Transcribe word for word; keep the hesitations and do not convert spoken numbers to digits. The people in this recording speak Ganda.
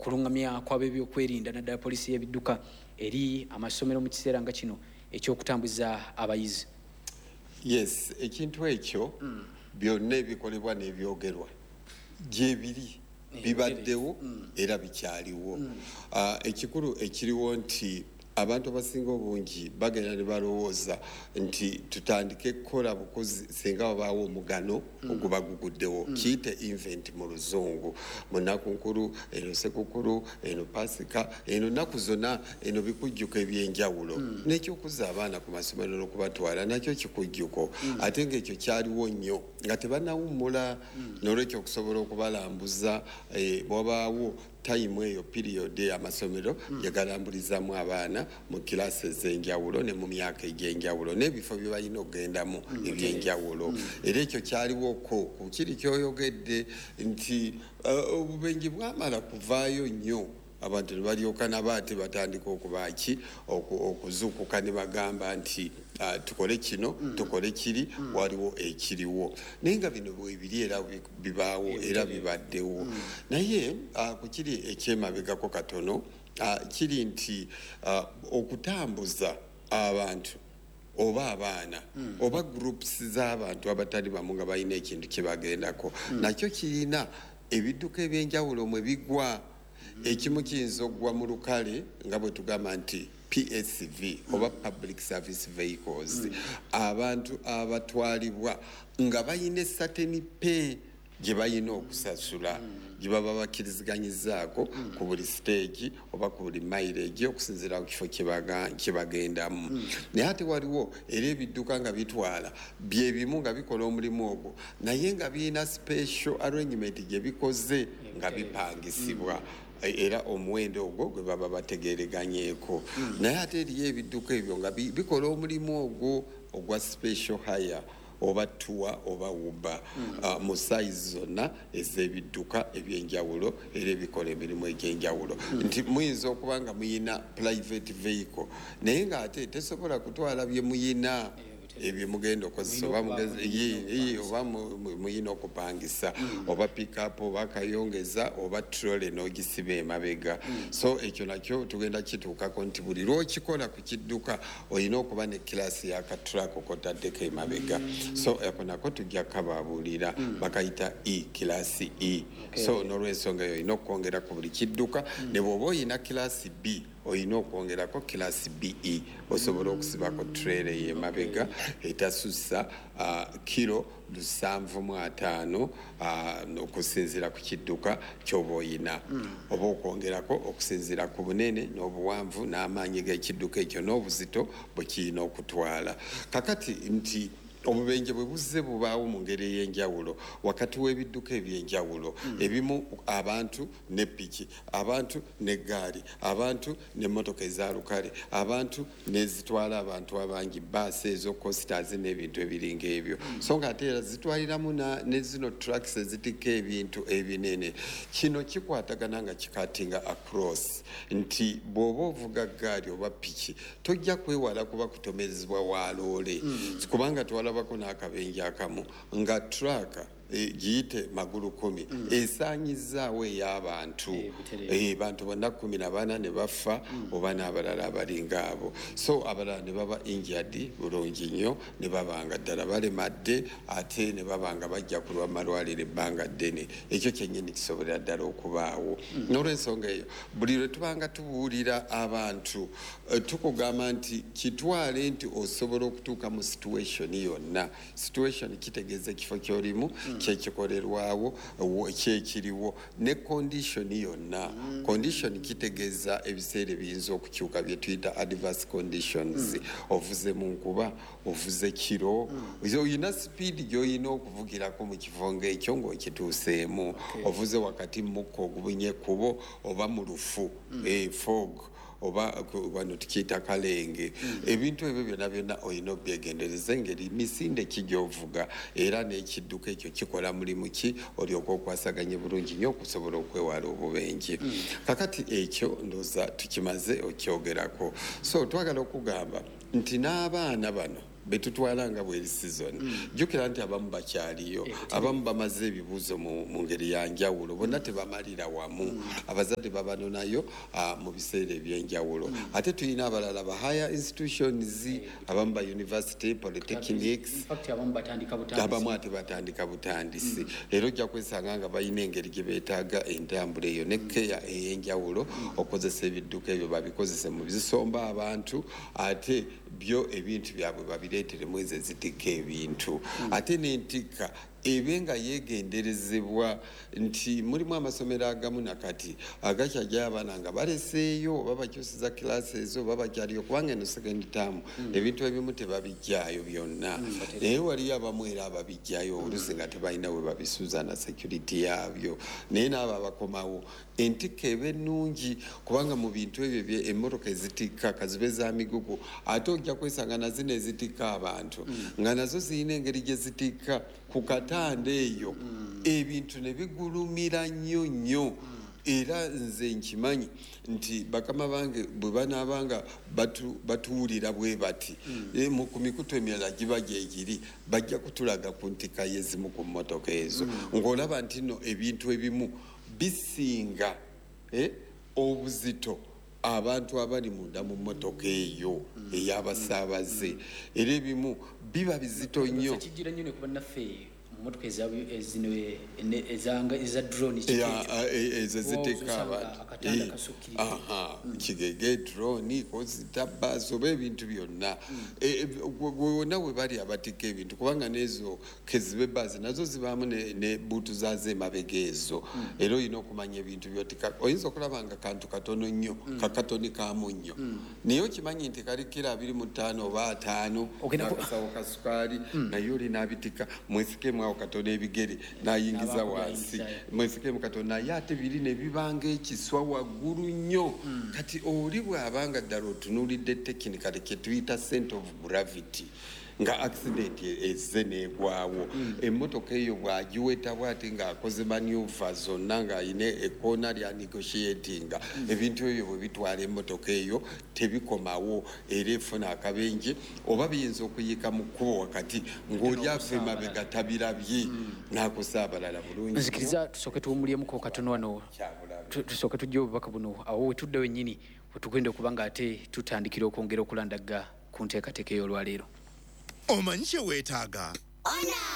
okulungamya kw'ab'ebyokwerinda naddala poliisi y'ebidduka eri amasomero mu kiseera nga kino ekyokutambuza abayizi. Yes, ekintu ekyo mm. byonna ebikolebwa n'ebyogerwa gye biri bibaddewo mm. era bikyaliwo. mm. uh, ekikulu ekiriwo nti abantu abasinga obungi bagenda ne balowooza nti tutandike kukola bukozi singa wabaawo omugano mm. oguba guguddewo mm. kiyite invent mu luzungu mu nnaku nkulu eno sekukulu eno pasika eno nnaku zonna eno bikujjuko ebyenjawulo mm. n'ekyokuza abaana ku masomero n'okubatwala nakyo kikujjuko mm. ate ng'ekyo kyaliwo nnyo nga tebanawummula mm. n'olwekyo okusobola okubalambuza eh, bwabaawo time eyo period amasomero mm. yagalambulizamu abaana mu kilasi ez'enjawulo ne mu myaka egy'enjawulo n'ebifo bye balina okugendamu mm. ebyenjawulo mm. era ekyo kyaliwoko ku kiri kyoyogedde nti uh, obubenje bwamala kuvaayo nnyo abantu ne balyoka nabo ate batandika okubaki okuzuukuka ne bagamba nti uh, tukole kino mm. tukole kiri mm. waliwo ekiriwo naye nga bino bwebiri era bibaawo era bibaddewo mm. naye uh, ku kiri ekyemabegako katono uh, kiri nti uh, okutambuza abantu oba abaana mm. oba groups z'abantu abatali bamu nga balina ekintu kyebagendako mm. nakyo kirina ebidduka ebyenjawulo mwe bigwa ekimu kiyinza okuggwa mu lukale nga bwe tugamba nti P S V mm. oba public service vehicles mm. abantu abatwalibwa nga bayina certain pay gye bayina okusasula mm. gye baba bakkiriziganyizaako mm. ku buli stage oba ku buli mileage okusinziira ku kifo kye bagendamu mm. naye ate waliwo era ebidduka nga bitwala bye bimu nga bikola omulimu ogwo naye nga birina special arrangement gye bikoze nga bipangisibwa mm. era omuwendo ogwo gwe baba bategereganyeeko mm. naye ate eriyo ebidduka ebyo nga bikola omulimu ogwo ogwa special hire oba tuwa oba wuba mm. uh, mu size zonna ez'ebidduka ebyenjawulo era ebikola emirimu egy'enjawulo mm. nti muyinza okuba nga muyina private vehicle naye ng'ate tesobola kutwala bye muyina ebyo mugenda okozesa oba oba muyina okupangisa oba pickup oba kayongeza oba trole n'ogisiba emabega so ekyo nakyo tugenda kituukako nti buli lwokikola ku kidduka olina okuba ne kilasi y'akatulako kotaddeko emabega so ako nako tujja kababuulira bakayita e kilasi e so n'olwensonga eyo olina okwongera ku buli kidduka ne bw'oba olina kilasi B olina okwongerako kilasi B E osobola okusibako trailer y'emabega etasussa uh, kilo lusanvu mu ataano uh, okusinziira ku kidduka ky'oba oyina mm. oba okwongerako okusinziira ku bunene n'obuwanvu n'amaanyi g'ekidduka ekyo n'obuzito bwe kirina okutwala kakati nti obubenje bwe buzze bubaawo mu ngeri ey'enjawulo wakati w'ebidduka ebyenjawulo mm. ebimu abantu ne piki abantu ne gaali abantu n'emmotoka ezalukale abantu nezitwala abantu abangi baasi ezo costers n'ebintu ebiringa ebyo mm. so nga ate era zitwaliramu ne zino trucks ezitika ebintu ebinene kino kikwatagana nga kikatinga across nti bw'oba ovuga gaali oba piki tojja kwewala kuba kutomezebwa wa loole mm. kubanga twalaba bako n'akabenje akamu nga traka e, giyite magulu kumi mm. esaanyizaawo ey'abantu e, bantu bonna kumi na bana ne bafa mm. oba n'abalala abalinga abo so abalala ne baba injured bulungi nnyo ne babanga ddala balemadde ate ne babanga bajja ku lw'amalwaliro ebbanga ddene ekyo kyennyini kisobolera ddala okubaawo mm. n'olwensonga eyo buli lwe tubanga tubuulira abantu uh, tukugamba nti kitwale nti osobola okutuuka mu situation yonna situation kitegeeza ekifo ky'olimu mm. kyekikolerwawo kyekiriwo ne condition yonna mm. condition kitegeeza ebiseera ebiyinza okukyuka bye tuyita adverse conditions mm. ovuze mu nkuba ovuze kiro mm. oyina speed gy'olina okuvugirako mu kifo ng'ekyo ng'okituuseemu okay. ovuze wakati mukka ogubunye kubo oba mu lufu mm. eh, fog oba wano tukiyita kalenge mm. ebintu ebyo byonna byonna olina obyegendereza engeri misinde kijyovuga era n'ekidduka ekyo kikola mulimu ki olyoka okwasaganye bulungi nnyo okusobola okwewala obubenje mm. kakati ekyo ndooza tukimaze okyogerako so twagala okugamba nti n'abaana bano betutwala nga bweri season jjukira nti abamu bakyaliyo abamu bamaze ebibuuzo mu ngeri ya njawulo bonna tebamalira wamu abazadde babanonayo mu biseera ebyenjawulo ate tulina abalala ba higher institutions abamu ba university polytechnics abamu ate batandika butandisi era ojja kwesanga nga balina engeri gye beetaaga entambula eyo ne keya ey'enjawulo okozesa ebidduka ebyo babikozese mu bizisomba abantu ate byo ebintu byabwe babireeteremu ezo ezitikka ebintu ate n'entikka ebe nga yeegenderezebwa nti mulimu amasomero agamu nakati agakyajja abaana nga baleseeyo oba bakyusiza kilaasi ezo oba bakyaliyo kubanga eno second term ebintu ebimu tebabijjaayo byonna naye waliyo abamu era ababijjaayo oluusi nga tebalina we babisuuza na security yaabyo naye n'abo abakomawo entikka eba ennungi kubanga mu bintu ebyo emmotoka ezitikka kazibe za migugu ate ojja kwesanga nazino ezitikka abantu nga nazo zirina engeri gye zitikka ku katanda eyo ebintu ne bigulumira nnyo nnyo era nze nkimanyi nti bakama bange bwe banaabanga batuwulira bwe bati ku mikutu emirala giba gyegiri bajja kutulaga ku ntika yezimu ku mmotoka ezo ng'olaba nti no ebintu ebimu bisinga obuzito abantu abali munda mu mmotoka eyo ey'abasaabaze era ebimu biba bizito nnyo motoka ezino eza drone ezo ziteeka abantu kigege drone kozita basi oba ebintu byonna wonna we bali abatika ebintu kubanga n'ezo kezibe basi nazo zibaamu ne buutu zaazo emabega ezo era olina okumanya ebintu byotika oyinza okulaba nga kantu katono nnyo kakatoni kamu nnyo naye okimanyi nti kali kiro abiri mu ttaano oba ataano akasawo ka sukaali naye olina abitika mwesikemu katono ebigere nayingiza wansi mwesikemu katono naye ate biri ne bibanga ekiswa waggulu nnyo kati oli bw'abanga ddala otunuulidde tekinikale kye tuyita center of gravity nga accident ezze neegwawo emmotoka eyo bw'agiweta bw'ate ng'akoze maneuver zonna ng'ayina ekkoona lya negotiatinga ebintu ebyo bwe bitwala emmotoka eyo tebikomawo era efuna akabenje oba biyinza okuyiika mu kkubo wakati ng'oli ava emabega tabirabye n'akosa abalala bulungi. Nzikiriza tusooke tuwumulyemu katono wano tusooke tujje obubaka buno awo we tudda wennyini we tugenda okuba nga ate tutandikira okwongera okulandaga ku nteekateeka ey'olwaleero. Omanyi kye weetaaga?